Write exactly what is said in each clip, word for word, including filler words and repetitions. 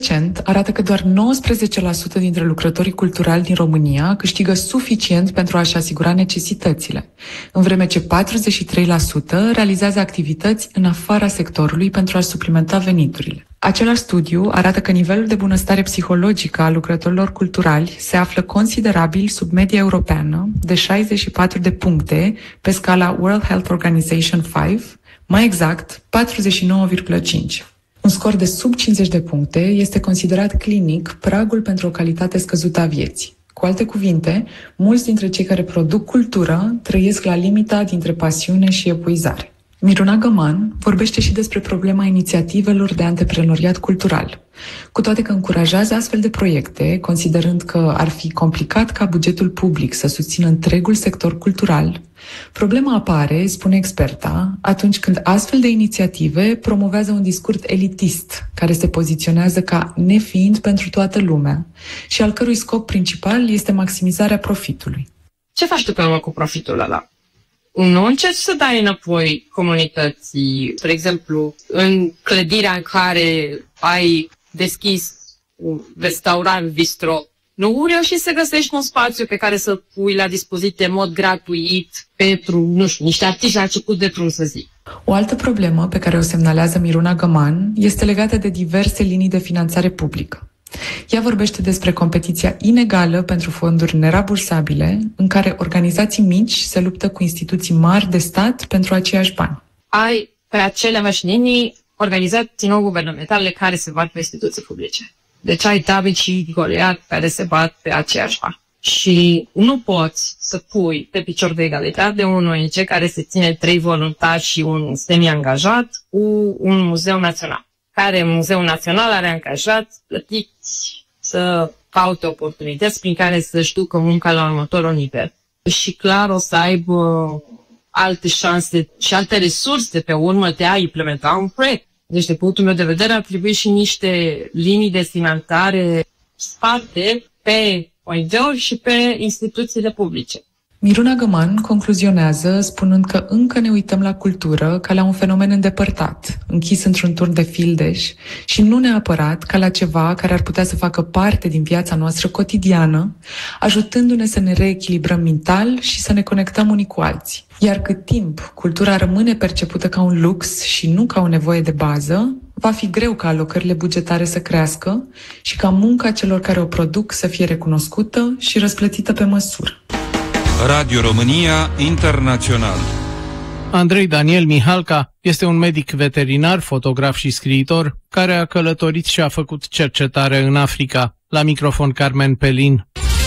Recent arată că doar nouăsprezece la sută dintre lucrătorii culturali din România câștigă suficient pentru a-și asigura necesitățile, în vreme ce patruzeci și trei la sută realizează activități în afara sectorului pentru a-și suplimenta veniturile. Același studiu arată că nivelul de bunăstare psihologică al lucrătorilor culturali se află considerabil sub media europeană de șaizeci și patru de puncte pe scala World Health Organization cinci, mai exact patruzeci și nouă virgulă cinci. Un scor de sub cincizeci de puncte este considerat clinic pragul pentru o calitate scăzută a vieții. Cu alte cuvinte, mulți dintre cei care produc cultură trăiesc la limita dintre pasiune și epuizare. Miruna Găman vorbește și despre problema inițiativelor de antreprenoriat cultural. Cu toate că încurajează astfel de proiecte, considerând că ar fi complicat ca bugetul public să susțină întregul sector cultural, problema apare, spune experta, atunci când astfel de inițiative promovează un discurs elitist, care se poziționează ca nefiind pentru toată lumea și al cărui scop principal este maximizarea profitului. Ce faci tu pe urmă cu profitul ăla? Nu încerci să dai înapoi comunității, spre exemplu, în clădirea în care ai deschis un restaurant, bistro, nu reușești să găsești un spațiu pe care să-l pui la dispoziție în mod gratuit pentru, nu știu, niște artiști la început de drum, să zic. O altă problemă pe care o semnalează Miruna Găman este legată de diverse linii de finanțare publică. Ea vorbește despre competiția inegală pentru fonduri nerabursabile, în care organizații mici se luptă cu instituții mari de stat pentru aceiași bani. Ai pe aceleași linii organizații non-guvernamentale care se bat pe instituții publice. Deci ai David și Goliat care se bat pe aceiași bani. Și nu poți să pui pe picior de egalitate un O N G care se ține trei voluntari și un semi-angajat cu un muzeu național, care Muzeul Național are angajați plătiți să caute oportunități prin care să-și ducă munca la următorul nivel. Și clar o să aibă alte șanse și alte resurse pe urmă de a implementa un proiect. Deci, de punctul meu de vedere, ar trebui și niște linii de finanțare spate pe O N G-uri și pe instituțiile publice. Miruna Găman concluzionează spunând că încă ne uităm la cultură ca la un fenomen îndepărtat, închis într-un turn de fildeș și nu neapărat ca la ceva care ar putea să facă parte din viața noastră cotidiană, ajutându-ne să ne reechilibrăm mental și să ne conectăm unii cu alții. Iar cât timp cultura rămâne percepută ca un lux și nu ca o nevoie de bază, va fi greu ca alocările bugetare să crească și ca munca celor care o produc să fie recunoscută și răsplătită pe măsură. Radio România Internațional. Andrei Daniel Mihalca este un medic veterinar, fotograf și scriitor care a călătorit și a făcut cercetare în Africa. La microfon Carmen Pelin.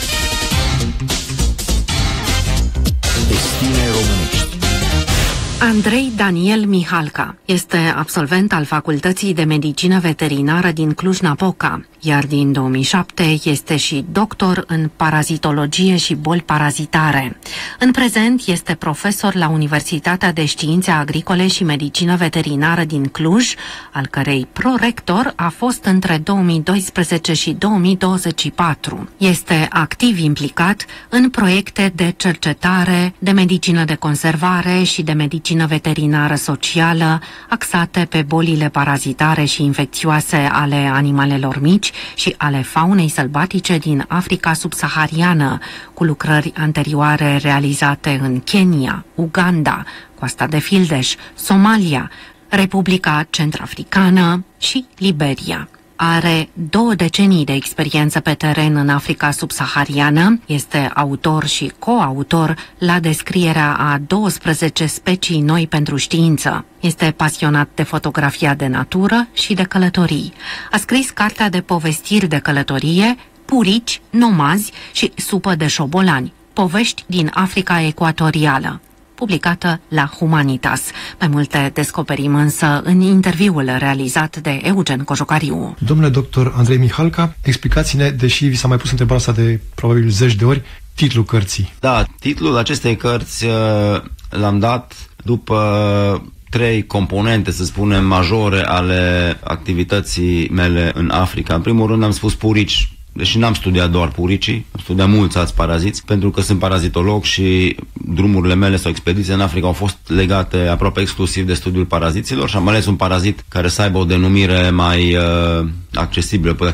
Destine românești. Andrei Daniel Mihalca este absolvent al Facultății de Medicină Veterinară din Cluj-Napoca, iar din două mii șapte este și doctor în parazitologie și boli parazitare. În prezent este profesor la Universitatea de Științe Agricole și Medicină Veterinară din Cluj, al cărei prorector a fost între două mii doisprezece și două mii douăzeci și patru. Este activ implicat în proiecte de cercetare, de medicină de conservare și de medicină veterinară socială, axate pe bolile parazitare și infecțioase ale animalelor mici și ale faunei sălbatice din Africa subsahariană, cu lucrări anterioare realizate în Kenya, Uganda, Coasta de Fildeș, Somalia, Republica Centrafricană și Liberia. Are două decenii de experiență pe teren în Africa subsahariană, este autor și coautor la descrierea a douăsprezece specii noi pentru știință. Este pasionat de fotografia de natură și de călătorii. A scris cartea de povestiri de călătorie, Purici, Nomazi și Supă de șobolani, povești din Africa ecuatorială, publicată la Humanitas. Mai multe descoperim însă în interviul realizat de Eugen Cojocariu. Domnule doctor Andrei Mihalca, explicați-ne, deși vi s-a mai pus întrebarea asta de probabil zeci de ori, titlul cărții. Da, titlul acestei cărți l-am dat după trei componente, să spunem, majore ale activității mele în Africa. În primul rând am spus purici, deși n-am studiat doar puricii, am studiat mulți alți paraziți, pentru că sunt parazitolog și drumurile mele sau expediții în Africa au fost legate aproape exclusiv de studiul paraziților și am ales un parazit care să aibă o denumire mai uh, accesibilă,